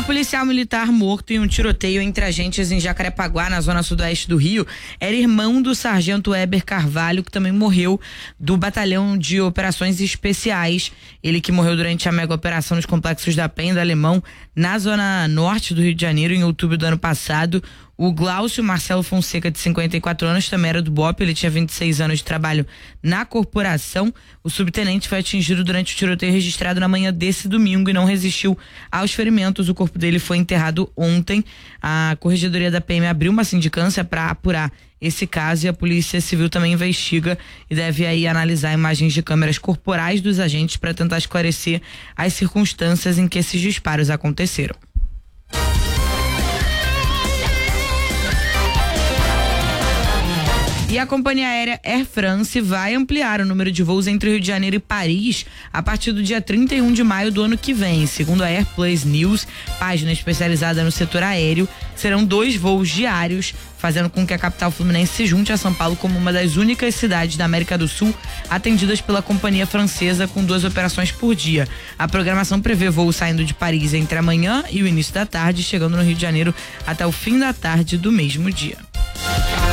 policial militar morto em um tiroteio entre agentes em Jacarepaguá, na zona sudoeste do Rio, era irmão do sargento Weber Carvalho, que também morreu, do Batalhão de Operações Especiais. Ele que morreu durante a mega operação nos complexos da Penha e do Alemão, na zona norte do Rio de Janeiro, em outubro do ano passado. O Glaucio Marcelo Fonseca, de 54 anos, também era do BOPE, ele tinha 26 anos de trabalho na corporação. O subtenente foi atingido durante o tiroteio registrado na manhã desse domingo e não resistiu aos ferimentos. O corpo dele foi enterrado ontem. A Corregedoria da PM abriu uma sindicância para apurar esse caso e a Polícia Civil também investiga e deve aí analisar imagens de câmeras corporais dos agentes para tentar esclarecer as circunstâncias em que esses disparos aconteceram. E a companhia aérea Air France vai ampliar o número de voos entre Rio de Janeiro e Paris a partir do dia 31 de maio do ano que vem. Segundo a Airplace News, página especializada no setor aéreo, serão 2 voos diários, fazendo com que a capital fluminense se junte a São Paulo como uma das únicas cidades da América do Sul atendidas pela companhia francesa, com 2 operações por dia. A programação prevê voos saindo de Paris entre amanhã e o início da tarde, chegando no Rio de Janeiro até o fim da tarde do mesmo dia.